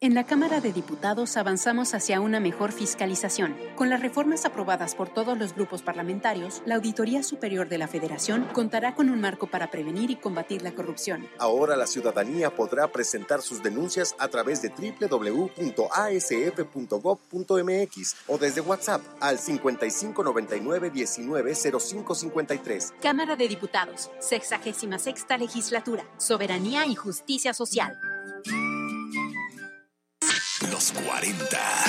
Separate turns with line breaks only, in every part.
En la Cámara de Diputados avanzamos hacia una mejor fiscalización. Con las reformas aprobadas por todos los grupos parlamentarios, la Auditoría Superior de la Federación contará con un marco para prevenir y combatir la corrupción.
Ahora la ciudadanía podrá presentar sus denuncias a través de www.asf.gov.mx o desde WhatsApp al 5599-190553.
Cámara de Diputados, 66ª Legislatura, Soberanía y Justicia Social.
Los 40,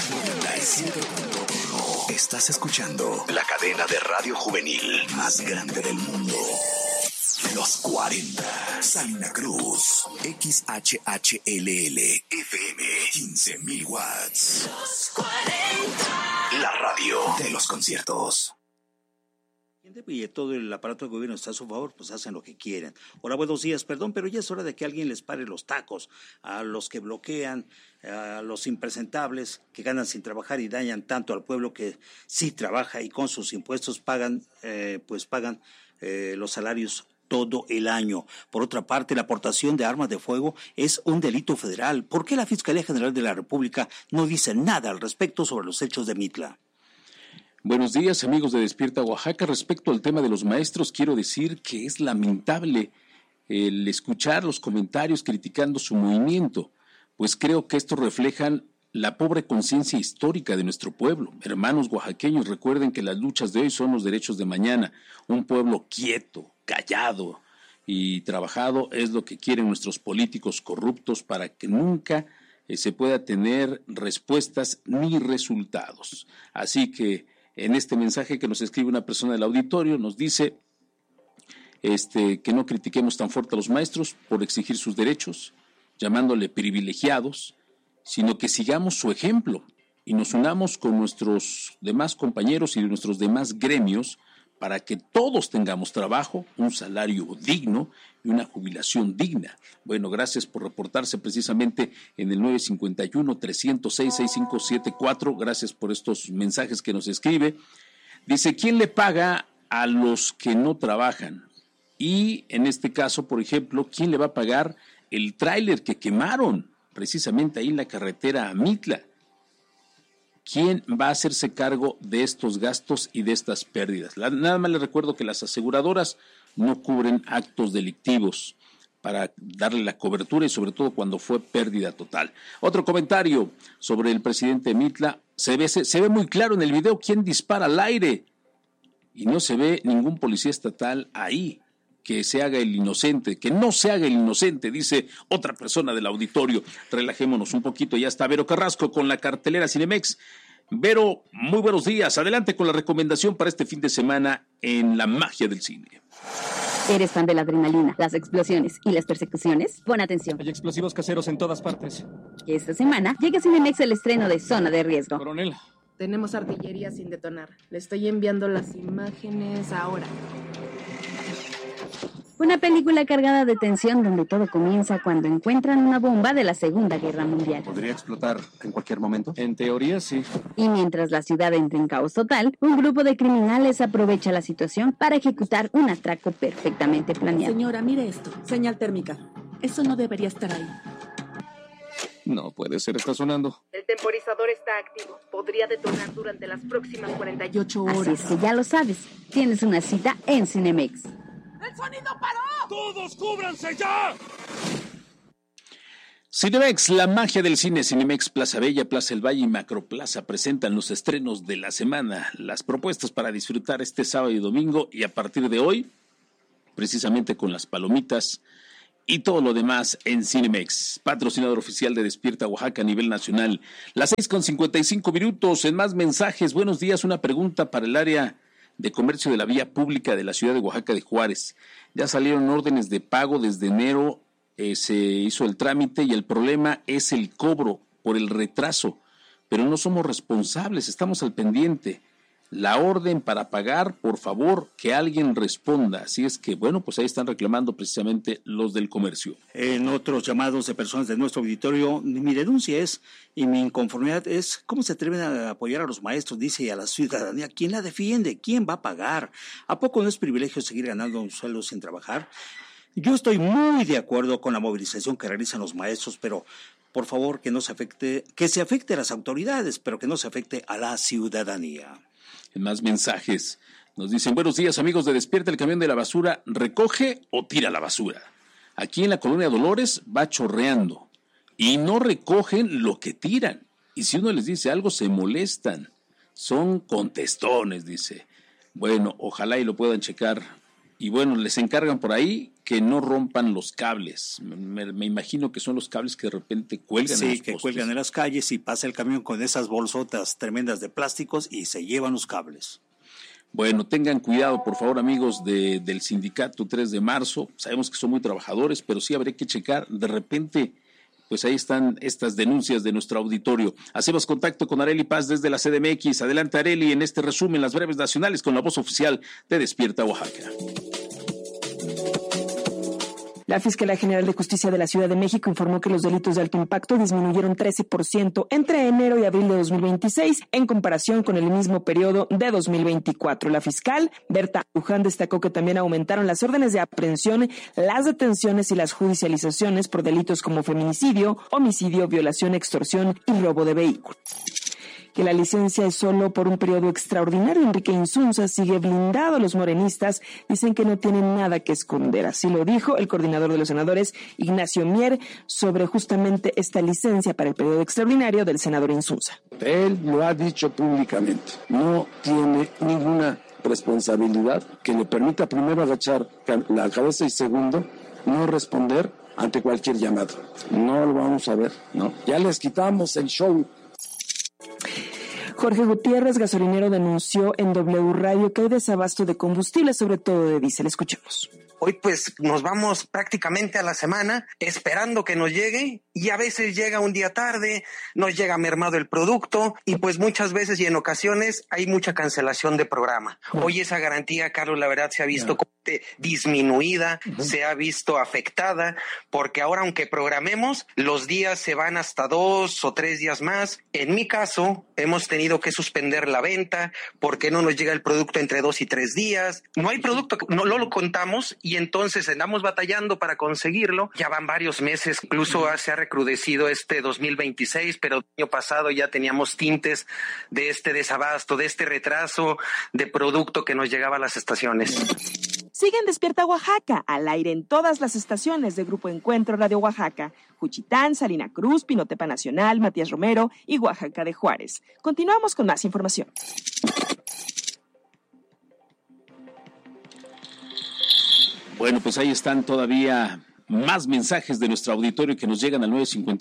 97.1. Estás escuchando la cadena de radio juvenil más grande del mundo. Los 40. Salina Cruz. XHHLL. FM. 15,000 watts. Los 40. La radio de los conciertos.
Y todo el aparato de gobierno está a su favor, pues hacen lo que quieren. Hola, buenos días, perdón, pero ya es hora de que alguien les pare los tacos a los que bloquean, a los impresentables que ganan sin trabajar y dañan tanto al pueblo que sí trabaja y con sus impuestos pagan los salarios todo el año. Por otra parte, la aportación de armas de fuego es un delito federal. ¿Por qué la Fiscalía General de la República no dice nada al respecto sobre los hechos de Mitla?
Buenos días, amigos de Despierta Oaxaca. Respecto al tema de los maestros, quiero decir que es lamentable el escuchar los comentarios criticando su movimiento, pues creo que estos reflejan la pobre conciencia histórica de nuestro pueblo. Hermanos oaxaqueños, recuerden que las luchas de hoy son los derechos de mañana. Un pueblo quieto, callado y trabajado es lo que quieren nuestros políticos corruptos para que nunca se pueda tener respuestas ni resultados. Así que en este mensaje que nos escribe una persona del auditorio, nos dice que no critiquemos tan fuerte a los maestros por exigir sus derechos, llamándole privilegiados, sino que sigamos su ejemplo y nos unamos con nuestros demás compañeros y nuestros demás gremios para que todos tengamos trabajo, un salario digno y una jubilación digna. Bueno, gracias por reportarse precisamente en el 951-306-6574. Gracias por estos mensajes que nos escribe. Dice, ¿quién le paga a los que no trabajan? Y en este caso, por ejemplo, ¿quién le va a pagar el tráiler que quemaron precisamente ahí en la carretera a Mitla? ¿Quién va a hacerse cargo de estos gastos y de estas pérdidas? Nada más les recuerdo que las aseguradoras no cubren actos delictivos para darle la cobertura y sobre todo cuando fue pérdida total. Otro comentario sobre el presidente de Mitla. Se ve muy claro en el video quién dispara al aire y no se ve ningún policía estatal ahí. Que se haga el inocente, que no se haga el inocente, dice otra persona del auditorio. Relajémonos un poquito, ya está Vero Carrasco con la cartelera Cinemex. Vero, muy buenos días, adelante con la recomendación para este fin de semana en la magia del cine.
¿Eres fan de la adrenalina, las explosiones y las persecuciones? Pon atención.
Hay explosivos caseros en todas partes.
Esta semana llega a Cinemex el estreno de Zona de Riesgo.
Coronel.
Tenemos artillería sin detonar. Le estoy enviando las imágenes ahora.
Una película cargada de tensión donde todo comienza cuando encuentran una bomba de la Segunda Guerra Mundial.
¿Podría explotar en cualquier momento? En teoría, sí.
Y mientras la ciudad entra en caos total, un grupo de criminales aprovecha la situación para ejecutar un atraco perfectamente planeado.
Señora, mire esto. Señal térmica. Eso no debería estar ahí.
No puede ser, está sonando.
El temporizador está activo. Podría detonar durante las próximas 48 horas.
Así es que ya lo sabes. Tienes una cita en Cinemex.
¡El sonido paró!
¡Todos cúbranse ya!
Cinemex, la magia del cine. Cinemex, Plaza Bella, Plaza El Valle y Macroplaza presentan los estrenos de la semana, las propuestas para disfrutar este sábado y domingo y a partir de hoy, precisamente con las palomitas y todo lo demás en Cinemex, patrocinador oficial de Despierta Oaxaca a nivel nacional. Las 6:55 en más mensajes. Buenos días, una pregunta para el área de comercio de la vía pública de la ciudad de Oaxaca de Juárez. Ya salieron órdenes de pago desde enero, se hizo el trámite y el problema es el cobro por el retraso, pero no somos responsables, estamos al pendiente. La orden para pagar, por favor, que alguien responda. Así es que, bueno, pues ahí están reclamando precisamente los del comercio.
En otros llamados de personas de nuestro auditorio, mi denuncia es, y mi inconformidad es, ¿cómo se atreven a apoyar a los maestros? Dice, y a la ciudadanía, ¿quién la defiende? ¿Quién va a pagar? ¿A poco no es privilegio seguir ganando un sueldo sin trabajar? Yo estoy muy de acuerdo con la movilización que realizan los maestros, pero por favor, que se afecte a las autoridades, pero que no se afecte a la ciudadanía.
En más mensajes nos dicen: buenos días, amigos de Despierta, el camión de la basura recoge o tira la basura. Aquí en la colonia Dolores va chorreando y no recogen lo que tiran. Y si uno les dice algo, se molestan. Son contestones, dice. Bueno, ojalá y lo puedan checar. Y bueno, les encargan por ahí que no rompan los cables. Me imagino que son los cables que de repente cuelgan en los postes. Sí, que
cuelgan en las calles y pasa el camión con esas bolsotas tremendas de plásticos y se llevan los cables.
Bueno, tengan cuidado, por favor, amigos del sindicato 3 de marzo. Sabemos que son muy trabajadores, pero sí habría que checar. De repente, pues ahí están estas denuncias de nuestro auditorio. Hacemos contacto con Arely Paz desde la CDMX. Adelante, Arely, en este resumen, las breves nacionales con la voz oficial de Despierta Oaxaca.
La Fiscalía General de Justicia de la Ciudad de México informó que los delitos de alto impacto disminuyeron 13% entre enero y abril de 2026 en comparación con el mismo periodo de 2024. La fiscal Berta Luján destacó que también aumentaron las órdenes de aprehensión, las detenciones y las judicializaciones por delitos como feminicidio, homicidio, violación, extorsión y robo de vehículos. Que la licencia es solo por un periodo extraordinario. Enrique Insunza sigue blindado. Los morenistas dicen que no tienen nada que esconder. Así lo dijo el coordinador de los senadores, Ignacio Mier, sobre justamente esta licencia para el periodo extraordinario del senador Insunza.
Él lo ha dicho públicamente. No tiene ninguna responsabilidad que le permita, primero, agachar la cabeza y, segundo, no responder ante cualquier llamado. No lo vamos a ver, ¿no? Ya les quitamos el show.
Jorge Gutiérrez, gasolinero, denunció en W Radio que hay desabasto de combustible, sobre todo de diésel. Escuchemos.
Hoy pues nos vamos prácticamente a la semana esperando que nos llegue y a veces llega un día tarde, nos llega mermado el producto y pues muchas veces y en ocasiones hay mucha cancelación de programa. Hoy esa garantía, Carlos, la verdad se ha visto disminuida, se ha visto afectada, porque ahora aunque programemos, los días se van hasta 2 o 3 días más. En mi caso, hemos tenido que suspender la venta porque no nos llega el producto entre 2 y 3 días. No hay producto, no lo contamos y entonces andamos batallando para conseguirlo. Ya van varios meses, incluso se ha recrudecido este 2026, pero el año pasado ya teníamos tintes de este desabasto, de este retraso de producto que nos llegaba a las estaciones.
Sigue en Despierta Oaxaca, al aire en todas las estaciones de Grupo Encuentro Radio Oaxaca, Juchitán, Salina Cruz, Pinotepa Nacional, Matías Romero y Oaxaca de Juárez. Continuamos con más información.
Bueno, pues ahí están todavía más mensajes de nuestro auditorio que nos llegan al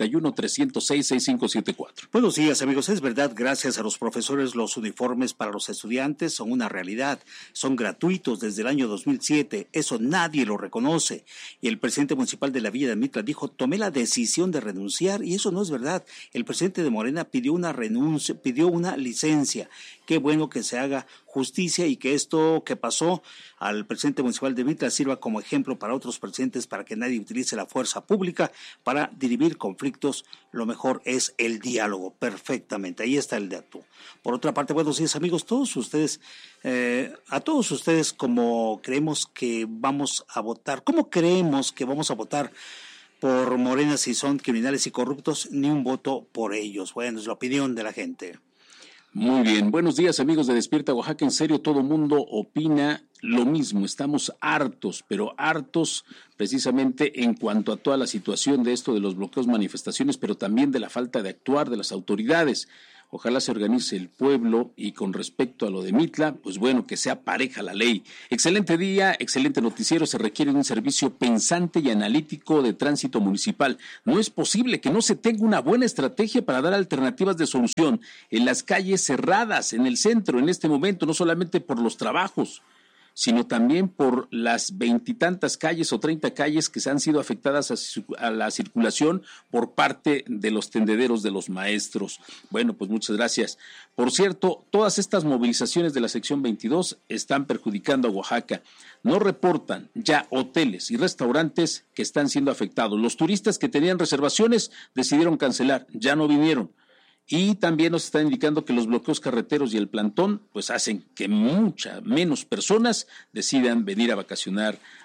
951-306-6574.
Buenos días, amigos. Es verdad, gracias a los profesores, los uniformes para los estudiantes son una realidad. Son gratuitos desde el año 2007. Eso nadie lo reconoce. Y el presidente municipal de la Villa de Mitla dijo: tomé la decisión de renunciar, y eso no es verdad. El presidente de Morena pidió una renuncia, pidió una licencia. Qué bueno que se haga justicia y que esto que pasó al presidente municipal de Mitla sirva como ejemplo para otros presidentes, para que nadie utilice la fuerza pública para dirimir conflictos. Lo mejor es el diálogo. Perfectamente, ahí está el dato. Por otra parte, buenos días, amigos, todos ustedes, a todos ustedes, ¿cómo creemos que vamos a votar? ¿Cómo creemos que vamos a votar por Morena si son criminales y corruptos? Ni un voto por ellos. Bueno, es la opinión de la gente.
Muy bien, buenos días, amigos de Despierta Oaxaca. En serio, todo mundo opina lo mismo. Estamos hartos, pero hartos precisamente en cuanto a toda la situación de esto de los bloqueos, manifestaciones, pero también de la falta de actuar de las autoridades. Ojalá se organice el pueblo y con respecto a lo de Mitla, pues bueno, que sea pareja la ley. Excelente día, excelente noticiero. Se requiere un servicio pensante y analítico de tránsito municipal. No es posible que no se tenga una buena estrategia para dar alternativas de solución en las calles cerradas, en el centro, en este momento, no solamente por los trabajos, sino también por las 20 y tantas calles o 30 calles que se han sido afectadas a la circulación por parte de los tendederos de los maestros. Bueno, pues muchas gracias. Por cierto, todas estas movilizaciones de la sección 22 están perjudicando a Oaxaca. No reportan ya hoteles y restaurantes que están siendo afectados. Los turistas que tenían reservaciones decidieron cancelar, ya no vinieron. Y también nos está indicando que los bloqueos carreteros y el plantón pues hacen que muchas menos personas decidan venir a vacacionar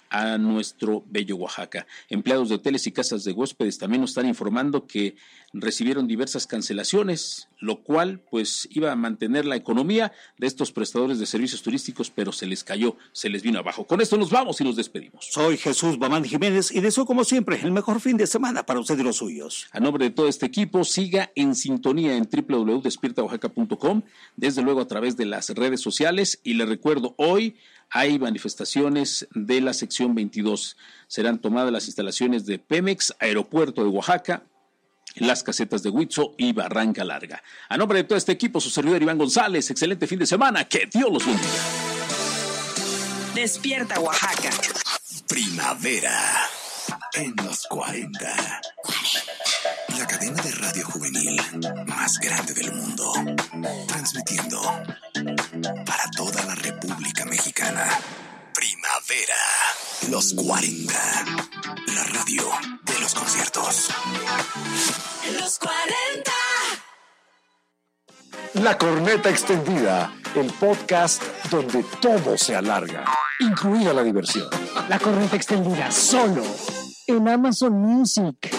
a nuestro bello Oaxaca. Empleados de hoteles y casas de huéspedes también nos están informando que recibieron diversas cancelaciones, lo cual pues iba a mantener la economía de estos prestadores de servicios turísticos, pero se les cayó, se les vino abajo. Con esto nos vamos y nos despedimos.
Soy Jesús Bamán Jiménez y deseo como siempre el mejor fin de semana para usted y los suyos.
A nombre de todo este equipo, siga en sintonía en www.despiertaoaxaca.com, desde luego a través de las redes sociales, y le recuerdo, hoy hay manifestaciones de la sección 22. Serán tomadas las instalaciones de Pemex, Aeropuerto de Oaxaca, las casetas de Huitzo y Barranca Larga. A nombre de todo este equipo, su servidor Iván González, excelente fin de semana, que Dios los bendiga.
Despierta Oaxaca.
Primavera en los 40. La cadena de radio juvenil más grande del mundo. Transmitiendo para toda la República Mexicana. Primavera, los 40. La radio de los conciertos.
Los 40.
La Corneta Extendida, el podcast donde todo se alarga, incluida la diversión.
La Corneta Extendida, solo en Amazon Music.